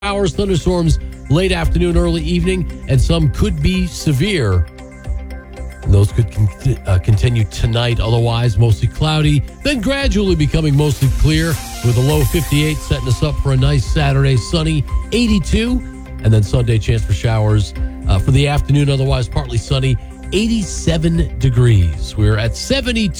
Hours, thunderstorms late afternoon, early evening, and some could be severe. And those could continue tonight. Otherwise, mostly cloudy, then gradually becoming mostly clear with a low 58, setting us up for a nice Saturday, sunny 82, and then Sunday chance for showers for the afternoon. Otherwise, partly sunny, 87 degrees. We're at 72.